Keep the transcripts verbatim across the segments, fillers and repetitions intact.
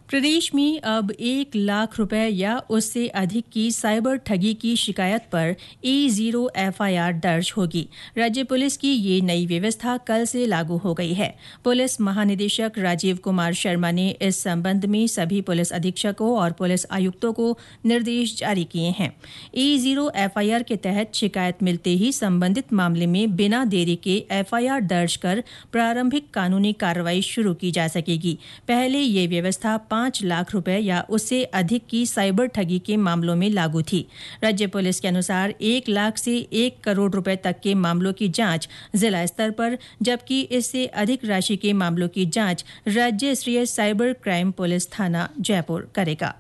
प्रदेश में अब एक लाख रुपए या उससे अधिक की साइबर ठगी की शिकायत पर ई जीरो एफआईआर दर्ज होगी। राज्य पुलिस की ये नई व्यवस्था कल से लागू हो गई है। पुलिस महानिदेशक राजीव कुमार शर्मा ने इस संबंध में सभी पुलिस अधीक्षकों और पुलिस आयुक्तों को निर्देश जारी किए हैं। ई जीरो एफआईआर के तहत शिकायत मिलते ही संबंधित मामले में बिना देरी के एफआईआर दर्ज कर प्रारंभिक कानूनी कार्रवाई शुरू की जा सकेगी। पहले ये व्यवस्था पांच लाख रुपए या उससे अधिक की साइबर ठगी के मामलों में लागू थी। राज्य पुलिस के अनुसार एक लाख से एक करोड़ रुपए तक के मामलों की जांच जिला स्तर पर, जबकि इससे अधिक राशि के मामलों की जांच राज्य स्तरीय साइबर क्राइम पुलिस थाना जयपुर करेगा।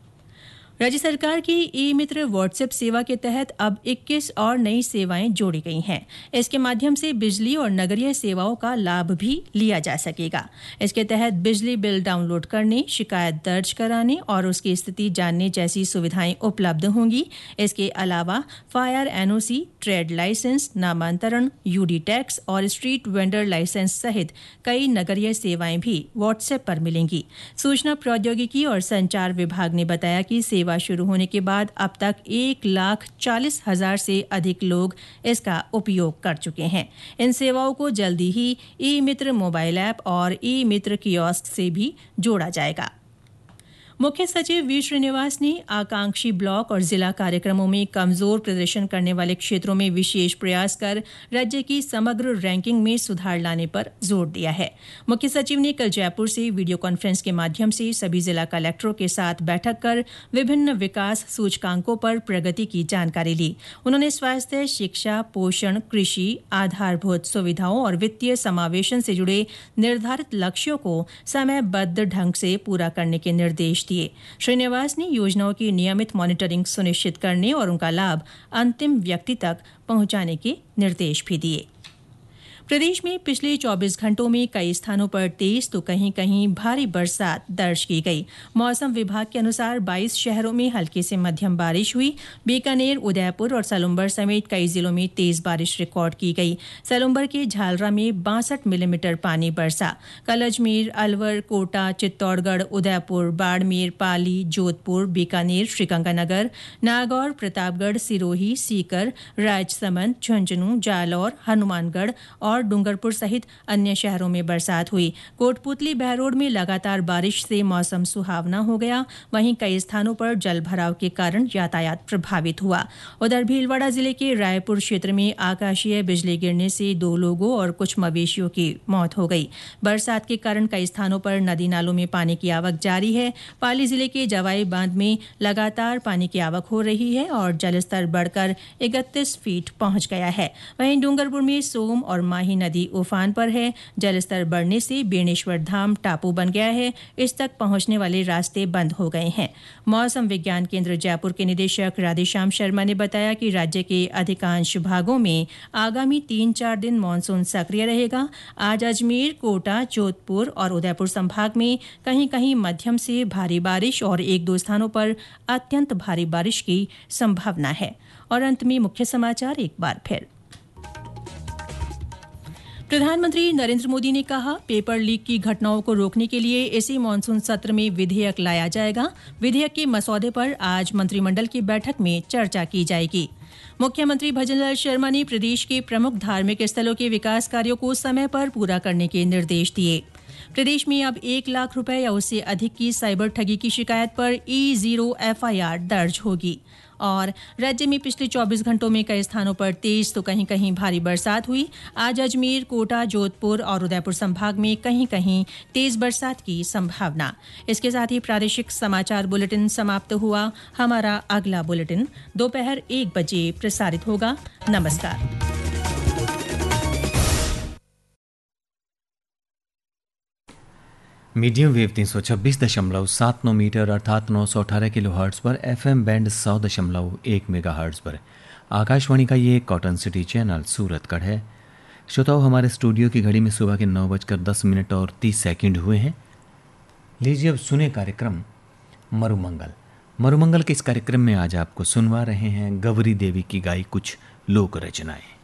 राज्य सरकार की ई मित्र व्हाट्सएप सेवा के तहत अब इक्कीस और नई सेवाएं जोड़ी गई हैं। इसके माध्यम से बिजली और नगरीय सेवाओं का लाभ भी लिया जा सकेगा। इसके तहत बिजली बिल डाउनलोड करने, शिकायत दर्ज कराने और उसकी स्थिति जानने जैसी सुविधाएं उपलब्ध होंगी। इसके अलावा फायर एनओसी, ट्रेड लाइसेंस, नामांतरण, यूडी टैक्स और स्ट्रीट वेंडर लाइसेंस सहित कई नगरीय सेवाएं भी व्हाट्सएप पर मिलेंगी। सूचना प्रौद्योगिकी और संचार विभाग ने बताया कि सेवा शुरू होने के बाद अब तक एक लाख चालीस हजार से अधिक लोग इसका उपयोग कर चुके हैं। इन सेवाओं को जल्दी ही ई मित्र मोबाइल ऐप और ई मित्र कियोस्क से भी जोड़ा जाएगा। मुख्य सचिव वी श्रीनिवास ने आकांक्षी ब्लॉक और जिला कार्यक्रमों में कमजोर प्रदर्शन करने वाले क्षेत्रों में विशेष प्रयास कर राज्य की समग्र रैंकिंग में सुधार लाने पर जोर दिया है। मुख्य सचिव ने कल जयपुर से वीडियो कॉन्फ्रेंस के माध्यम से सभी जिला कलेक्टरों के साथ बैठक कर विभिन्न विकास सूचकांकों पर प्रगति की जानकारी ली। उन्होंने स्वास्थ्य, शिक्षा, पोषण, कृषि, आधारभूत सुविधाओं और वित्तीय समावेशन से जुड़े निर्धारित लक्ष्यों को समयबद्ध ढंग से पूरा करने के निर्देश दिए। श्रीनिवास ने योजनाओं की नियमित मॉनिटरिंग सुनिश्चित करने और उनका लाभ अंतिम व्यक्ति तक पहुंचाने के निर्देश भी दिए। प्रदेश में पिछले चौबीस घंटों में कई स्थानों पर तेज तो कहीं कहीं भारी बरसात दर्ज की गई। मौसम विभाग के अनुसार बाईस शहरों में हल्की से मध्यम बारिश हुई। बीकानेर, उदयपुर और सलुम्बर समेत कई जिलों में तेज बारिश रिकॉर्ड की गई। सलुम्बर के झालरा में बासठ मिलीमीटर पानी बरसा। कल अजमेर, अलवर, कोटा, चित्तौड़गढ़, उदयपुर, बाड़मेर, पाली, जोधपुर, बीकानेर, श्रीगंगानगर, नागौर, प्रतापगढ़, सिरोही, सीकर, राजसमंद, झुंझुनू, जालौर, हनुमानगढ़ और और डूंगरपुर सहित अन्य शहरों में बरसात हुई। कोटपुतली, बहरोड में लगातार बारिश से मौसम सुहावना हो गया। वहीं कई स्थानों पर जल भराव के कारण यातायात प्रभावित हुआ। उधर भीलवाड़ा जिले के रायपुर क्षेत्र में आकाशीय बिजली गिरने से दो लोगों और कुछ मवेशियों की मौत हो गई। बरसात के कारण कई स्थानों पर नदी नालों में पानी की आवक जारी है। पाली जिले के जवाई बांध में लगातार पानी की आवक हो रही है और जलस्तर बढ़कर इकतीस फीट पहुंच गया है। वहीं डूंगरपुर में सोम और माही नदी उफान पर है। जलस्तर बढ़ने से बेणेश्वर धाम टापू बन गया है। इस तक पहुंचने वाले रास्ते बंद हो गए हैं। मौसम विज्ञान केंद्र जयपुर के निदेशक राधेश्याम शर्मा ने बताया कि राज्य के अधिकांश भागों में आगामी तीन चार दिन मानसून सक्रिय रहेगा। आज अजमेर, कोटा, जोधपुर और उदयपुर संभाग में कहीं कहीं मध्यम से भारी बारिश और एक दो स्थानों पर अत्यंत भारी बारिश की संभावना है। और अंत में मुख्य समाचार एक बार फिर। प्रधानमंत्री नरेंद्र मोदी ने कहा, पेपर लीक की घटनाओं को रोकने के लिए इसी मानसून सत्र में विधेयक लाया जाएगा। विधेयक के मसौदे पर आज मंत्रिमंडल की बैठक में चर्चा की जाएगी। मुख्यमंत्री भजनलाल शर्मा ने प्रदेश के प्रमुख धार्मिक स्थलों के विकास कार्यों को समय पर पूरा करने के निर्देश दिए। प्रदेश में अब एक लाख रुपए या उससे अधिक की साइबर ठगी की शिकायत पर ई जीरो एफआईआर दर्ज होगी। और राज्य में पिछले चौबीस घंटों में कई स्थानों पर तेज तो कहीं कहीं भारी बरसात हुई। आज अजमेर, कोटा, जोधपुर और उदयपुर संभाग में कहीं कहीं तेज बरसात की संभावना। इसके साथ ही प्रादेशिक समाचार बुलेटिन समाप्त हुआ। हमारा अगला बुलेटिन दोपहर एक बजे प्रसारित होगा। नमस्कार। मीडियम वेव तीन सौ छब्बीस दशमलव सात नौ मीटर अर्थात नौ सौ अठारह किलो हर्ट्ज पर, एफएम बैंड सौ दशमलव एक मेगा हर्ट्ज पर आकाशवाणी का ये कॉटन सिटी चैनल सूरतगढ़ है। श्रोताओं, हमारे स्टूडियो की घड़ी में सुबह के नौ बजकर दस मिनट और तीस सेकंड हुए हैं। लीजिए अब सुने कार्यक्रम मरुमंगल। मरुमंगल के इस कार्यक्रम में आज आपको सुनवा रहे हैं गौरी देवी की गाई कुछ लोक रचनाएं।